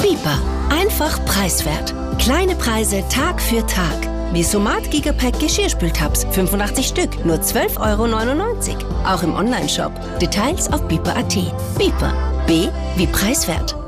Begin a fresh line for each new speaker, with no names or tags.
Bieper. Einfach preiswert. Kleine Preise Tag für Tag. Wie Somat Gigapack Geschirrspültabs, 85 Stück, nur 12,99 €. Auch im Onlineshop. Details auf bieper.at. Bieper. B wie preiswert.